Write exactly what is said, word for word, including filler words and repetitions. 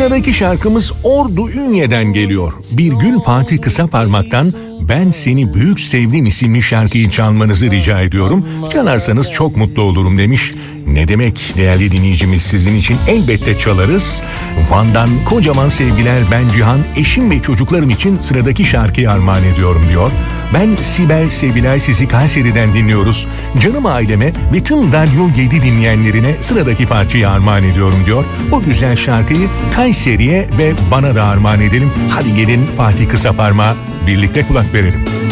Sıradaki şarkımız Ordu Ünye'den geliyor. Bir gün Fatih Kısaparmak'tan Ben Seni Büyük Sevdim isimli şarkıyı çalmanızı rica ediyorum. Çalarsanız çok mutlu olurum demiş. Ne demek değerli dinleyicimiz, sizin için elbette çalarız. Van'dan kocaman sevgiler, ben Cihan, eşim ve çocuklarım için sıradaki şarkıyı armağan ediyorum diyor. Ben Sibel Sevilay, sizi Kayseri'den dinliyoruz. Canım aileme ve tüm Radyo yedi dinleyenlerine sıradaki parçayı armağan ediyorum diyor. Bu güzel şarkıyı Kayseri'ye ve bana da armağan edelim. Hadi gelin Fatih Kısaparmak'a birlikte kulak verelim.